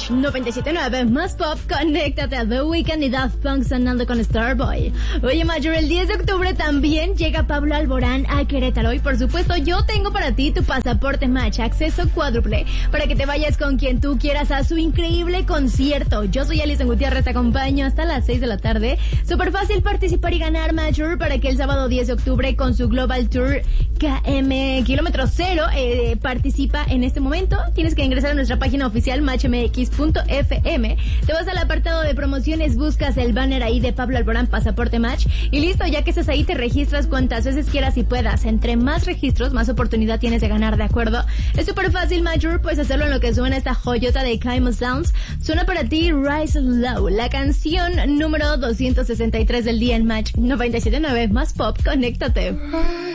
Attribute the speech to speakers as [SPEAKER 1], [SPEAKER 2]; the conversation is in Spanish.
[SPEAKER 1] Match 97.9 más pop, conéctate a The Weeknd y Daft Punk sonando con Starboy. Oye, Major, el 10 de octubre también llega Pablo Alborán a Querétaro y por supuesto yo tengo para ti tu pasaporte Match, acceso cuádruple, para que te vayas con quien tú quieras a su increíble concierto. Yo soy Alison Gutiérrez, te acompaño hasta las 6 de la tarde. Súper fácil participar y ganar, Major, para que el sábado 10 de octubre con su Global Tour KM Kilómetro Cero participa en este momento. Tienes que ingresar a nuestra página oficial matchmx.fm, te vas al apartado de promociones, buscas el banner ahí de Pablo Alborán Pasaporte Match y listo, ya que estás ahí te registras cuantas veces quieras y puedas. Entre más registros, más oportunidad tienes de ganar, ¿de acuerdo? Es súper fácil, Major, puedes hacerlo en lo que suena esta joyota de Kaimo Sounds. Suena para ti Rise Low, la canción número 263 del día en Match 97.9 más pop, conéctate.